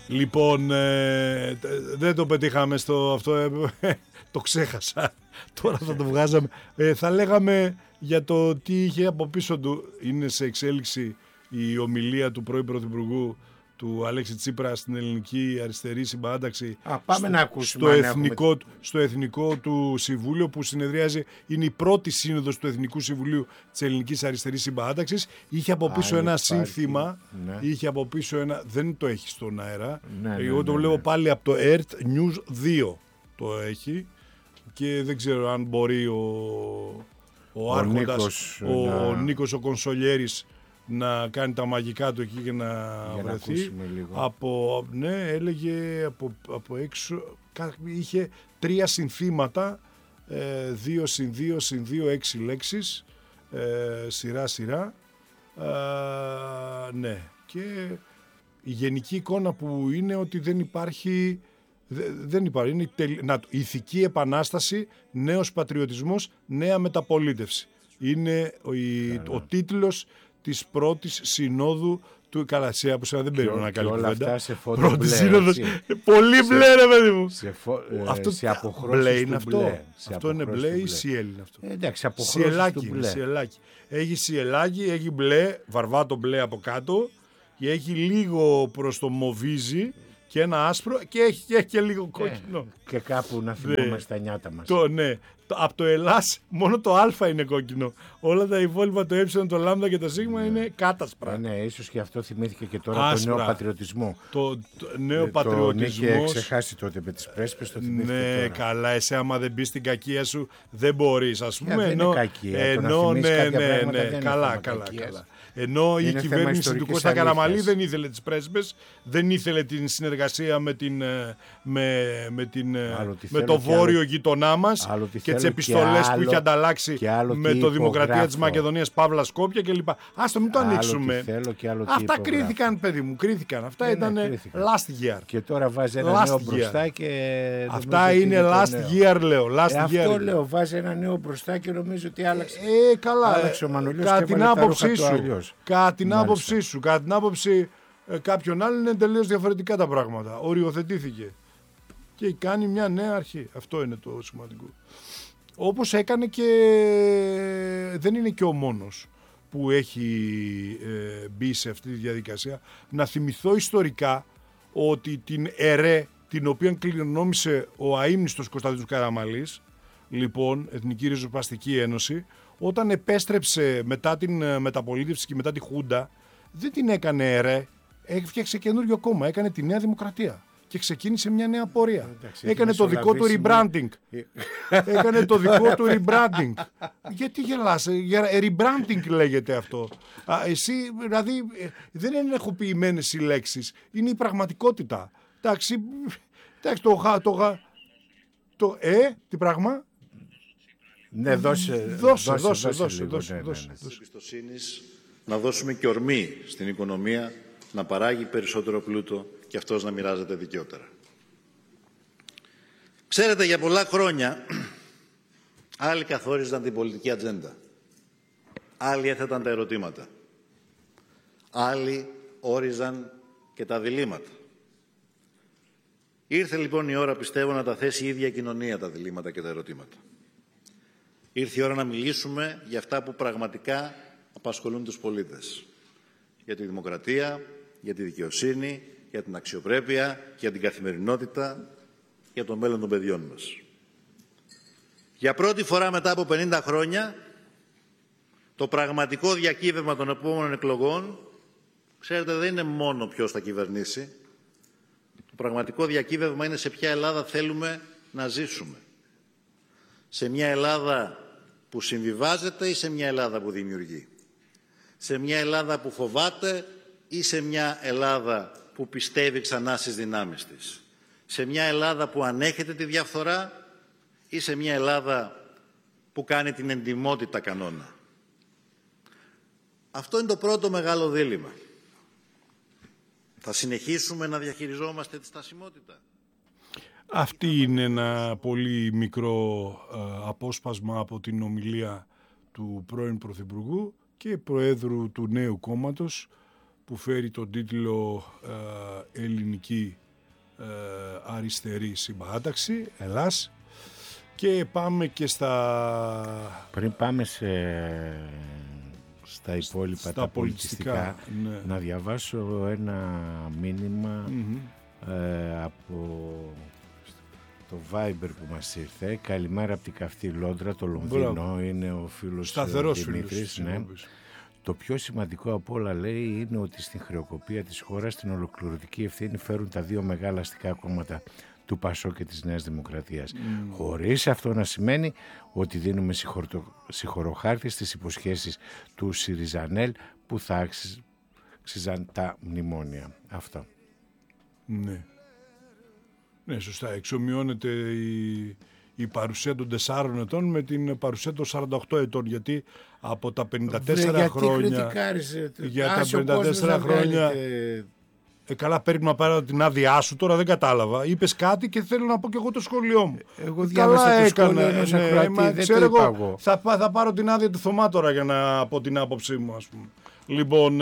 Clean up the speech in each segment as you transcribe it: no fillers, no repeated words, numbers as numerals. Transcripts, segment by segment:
Λοιπόν, δεν το πετύχαμε στο αυτό, το ξέχασα. Τώρα θα το βγάζαμε. Θα λέγαμε για το τι είχε από πίσω του. Είναι σε εξέλιξη η ομιλία του πρώην Πρωθυπουργού του Αλέξη Τσίπρα στην Ελληνική Αριστερή Συμπαράταξη. Πάμε να ακούσουμε. Στο εθνικό του Συμβούλιο που συνεδριάζει. Είναι η πρώτη σύνοδος του Εθνικού Συμβουλίου της Ελληνικής Αριστερής Συμπαράταξης. Είχε από πίσω ένα σύνθημα. Ναι. Είχε από πίσω ένα. Δεν το έχει στον αέρα. Εγώ το βλέπω πάλι από το Earth News 2 το έχει. Και δεν ξέρω αν μπορεί ο Άρχοντας, ο Νίκος ο Κονσολιέρης, να κάνει τα μαγικά του εκεί και να βρεθεί. Ναι, έλεγε από έξω, είχε 3 συνθήματα, 2 συν 2 συν 2, 6 λέξεις, σειρά. Ναι, και η γενική εικόνα που είναι ότι δεν υπάρχει, είναι ηθική επανάσταση, νέος πατριωτισμός, νέα μεταπολίτευση. Είναι ο τίτλος της πρώτης συνόδου του Καλασία, που σε δεν περίμενα να κάνει κουβέντα. Πρώτη σύνοδος. Πολύ μπλε, ρε παιδί μου. Σε αποχρώσεις μπλε είναι του αυτό. Μπλε. Αυτό είναι μπλε ή σιέλ είναι αυτό. Εντάξει, αποχρώσεις του μπλε. Σιελάκι. Έχει σιελάκι, έχει μπλε, βαρβάτο μπλε από κάτω και έχει λίγο προς το μοβίζι και ένα άσπρο και έχει και λίγο κόκκινο. Και κάπου να θυμόμαστε τα νιάτα μας. Ναι. Από το Ελλάς μόνο το Α είναι κόκκινο. Όλα τα υπόλοιπα, το Ε, το Λ και το Σ είναι κάτασπρα. Ναι, ίσως και αυτό θυμήθηκε και τώρα το νέο πατριωτισμό. Το νέο πατριωτισμό. Τον είχε ξεχάσει τότε με τις πρέσπες, το θυμήθηκε. Ναι, τώρα. Καλά, εσύ άμα δεν μπει στην κακία σου δεν μπορείς, ας πούμε. Δεν είναι κακία. Ναι, καλά. Ενώ η κυβέρνηση του Κώστα Καραμανλή δεν ήθελε τις πρέσπες, δεν ήθελε την συνεργασία με το βόρειο γειτονά μας και τις επιστολές που είχε ανταλλάξει με το Δημοκρατία της Μακεδονίας, Παύλα Σκόπια κλπ. Άστο, μην το ανοίξουμε. Αυτά κρίθηκαν, παιδί μου, κρίθηκαν. Αυτά ήταν last year. Και τώρα βάζει ένα νέο μπροστά και. Αυτά είναι last year, λέω. Αυτό λέω, βάζει ένα νέο μπροστά και νομίζω ότι άλλαξε. Καλά. Άλλαξε ο Μανουλιός κατά και την άποψή σου. Κατά την άποψη κάποιον άλλον είναι τελείως διαφορετικά τα πράγματα. Οριοθετήθηκε. Και κάνει μια νέα αρχή. Αυτό είναι το σημαντικό. Όπως έκανε και δεν είναι και ο μόνος που έχει μπει σε αυτή τη διαδικασία. Να θυμηθώ ιστορικά ότι την ΕΡΕ, την οποία κληρονόμησε ο αείμνηστος Κωνσταντίνος Καραμανλής, λοιπόν, Εθνική Ριζοσπαστική Ένωση, όταν επέστρεψε μετά την μεταπολίτευση και μετά τη Χούντα, δεν την έκανε ΕΡΕ, έφτιαξε καινούριο κόμμα, έκανε τη Νέα Δημοκρατία. Και ξεκίνησε μια νέα πορεία. Έκανε το δικό του rebranding. Έκανε το δικό του rebranding. Γιατί γελάς, rebranding λέγεται αυτό. Εσύ, δηλαδή, δεν είναι ενεχοποιημένες οι λέξεις. Είναι η πραγματικότητα. Εντάξει, τι πράγμα. Ναι, δώσε εμπιστοσύνης, να δώσουμε και ορμή στην οικονομία, να παράγει περισσότερο πλούτο και αυτός να μοιράζεται δικαιότερα. Ξέρετε, για πολλά χρόνια άλλοι καθόριζαν την πολιτική ατζέντα. Άλλοι έθεταν τα ερωτήματα. Άλλοι όριζαν και τα διλήμματα. Ήρθε λοιπόν η ώρα, πιστεύω, να τα θέσει η ίδια κοινωνία τα διλήμματα και τα ερωτήματα. Ήρθε η ώρα να μιλήσουμε για αυτά που πραγματικά απασχολούν τους πολίτες. Για τη δημοκρατία, για τη δικαιοσύνη, για την αξιοπρέπεια, για την καθημερινότητα, για το μέλλον των παιδιών μας. Για πρώτη φορά μετά από 50 χρόνια, το πραγματικό διακύβευμα των επόμενων εκλογών, ξέρετε, δεν είναι μόνο ποιος θα κυβερνήσει. Το πραγματικό διακύβευμα είναι σε ποια Ελλάδα θέλουμε να ζήσουμε. Σε μια Ελλάδα που συμβιβάζεται ή σε μια Ελλάδα που δημιουργεί. Σε μια Ελλάδα που φοβάται ή σε μια Ελλάδα που πιστεύει ξανά στις δυνάμεις της. Σε μια Ελλάδα που ανέχεται τη διαφθορά ή σε μια Ελλάδα που κάνει την εντιμότητα κανόνα. Αυτό είναι το πρώτο μεγάλο δίλημμα. Θα συνεχίσουμε να διαχειριζόμαστε τη στασιμότητα. Αυτή είναι ένα πολύ μικρό απόσπασμα από την ομιλία του πρώην Πρωθυπουργού και Προέδρου του νέου κόμματος, που φέρει τον τίτλο Ελληνική Αριστερή Συμπαράταξη, Ελλάς. Και πάμε και στα... Πριν πάμε στα υπόλοιπα, στα τα πολιτιστικά, ναι. Να διαβάσω ένα μήνυμα από το Viber που μας ήρθε. Καλημέρα από την καυτή Λόντρα, το Λονδίνο. Είναι ο φίλος Δημήτρης. Ναι. Το πιο σημαντικό από όλα, λέει, είναι ότι στην χρεοκοπία της χώρας την ολοκληρωτική ευθύνη φέρουν τα δύο μεγάλα αστικά κόμματα του ΠΑΣΟΚ και της Νέας Δημοκρατίας. Χωρίς αυτό να σημαίνει ότι δίνουμε συγχωροχάρτη στις υποσχέσεις του ΣΥΡΙΖΑΝΕΛ που θα άξιζαν τα μνημόνια. Αυτό. Ναι. Ναι, σωστά. Εξομοιώνεται η παρουσία των 4 ετών με την παρουσία των 48 ετών, γιατί από τα 54 χρόνια για τα 54 χρόνια καλά, πρέπει να πάρω την άδειά σου, τώρα δεν κατάλαβα. Είπες κάτι και θέλω να πω και εγώ το σχόλιο μου. Εγώ διάβασα το σχόλιο ενός ακροατή, δεν το είπα εγώ. Θα πάρω την άδεια του Θωμά τώρα για να πω την άποψή μου, ας πούμε. Λοιπόν,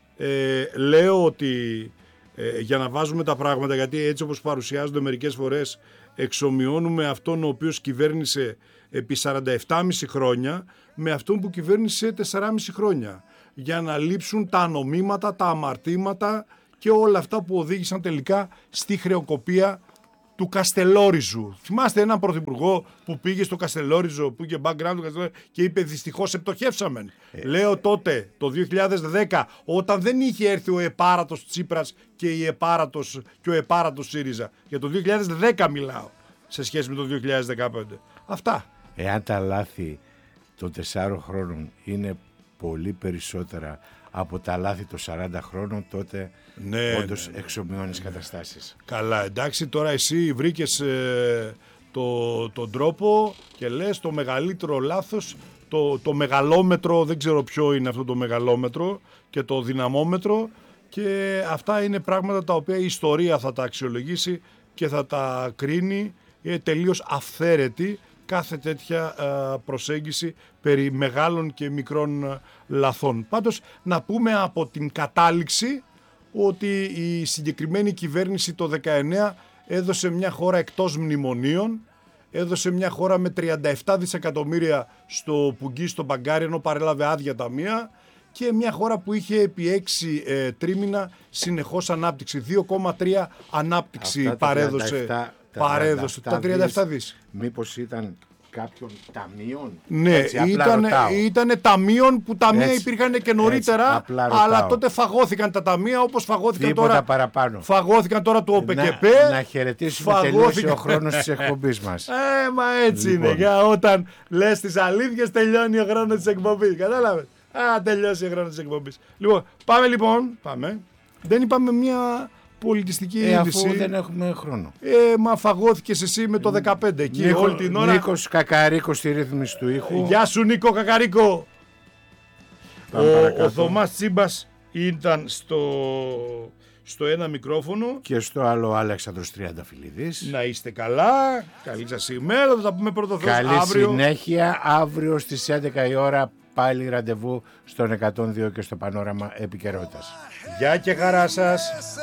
λέω ότι για να βάζουμε τα πράγματα, γιατί έτσι όπως παρουσιάζονται μερικές φορές εξομοιώνουμε αυτόν ο οποίος κυβέρνησε επί 47,5 χρόνια με αυτόν που κυβέρνησε 4,5 χρόνια, για να λείψουν τα ανομήματα, τα αμαρτήματα και όλα αυτά που οδήγησαν τελικά στη χρεοκοπία του Καστελόριζου. Θυμάστε έναν πρωθυπουργό που πήγε στο Καστελόριζο, που είχε background του Καστελόριζου και είπε δυστυχώς επτοχεύσαμε. Λέω τότε, το 2010, όταν δεν είχε έρθει ο επάρατος Τσίπρας και ο επάρατος ΣΥΡΙΖΑ. Για το 2010 μιλάω, σε σχέση με το 2015. Αυτά. Εάν τα λάθη των 4 χρόνων είναι πολύ περισσότερα από τα λάθη των 40 χρόνων, τότε όντως εξομοιώνεις καταστάσεις. Καλά, εντάξει, τώρα εσύ βρήκες τον τρόπο και λες το μεγαλύτερο λάθος, το μεγαλόμετρο, δεν ξέρω ποιο είναι αυτό το μεγαλόμετρο, και το δυναμόμετρο, και αυτά είναι πράγματα τα οποία η ιστορία θα τα αξιολογήσει και θα τα κρίνει. Είναι τελείως αυθαίρετη κάθε τέτοια προσέγγιση περί μεγάλων και μικρών λαθών. Πάντως να πούμε από την κατάληξη ότι η συγκεκριμένη κυβέρνηση το 19 έδωσε μια χώρα εκτός μνημονίων, έδωσε μια χώρα με 37 δισεκατομμύρια στο πουγγί, στο μπαγκάρι, ενώ παρέλαβε άδεια ταμεία, και μια χώρα που είχε επί 6 τρίμηνα συνεχώς ανάπτυξη. 2,3 ανάπτυξη παρέδωσε τα 37 δις. Μήπως ήταν κάποιων ταμείων? Ναι, ήταν ταμείων που ταμεία υπήρχαν και νωρίτερα, αλλά τότε φαγώθηκαν τα ταμεία, όπως φαγώθηκαν τώρα. Παραπάνω. Φαγώθηκαν τώρα το ΟΠΚΠ. Να χαιρετήσουμε, τελείωσε ο χρόνος της εκπομπής μας. Μα έτσι είναι. Για όταν λες τις αλήθειες τελειώνει ο χρόνος της εκπομπής. Κατάλαβες? Τελειώσει ο χρόνος της εκπομπής. Λοιπόν, πάμε. Δεν είπαμε μια πολιτιστική είδηση. Αφού δεν έχουμε χρόνο. Μα φαγώθηκες εσύ με το 15 εκεί όλη την ώρα. Νίκος Κακαρίκος στη ρύθμιση του ήχου. Γεια σου Νίκο Κακαρίκο. Ο Θωμάς Τσίμπας ήταν στο ένα μικρόφωνο. Και στο άλλο Αλέξανδρος Τριανταφυλλίδης. Να είστε καλά. Καλή σας ημέρα. Θα τα πούμε πρώτο Θεός αύριο. Καλή συνέχεια. Αύριο στις 11 η ώρα πάλι ραντεβού στον 102 και στο Πανόραμα Επικαιρότητας. Γεια και χαρά σας.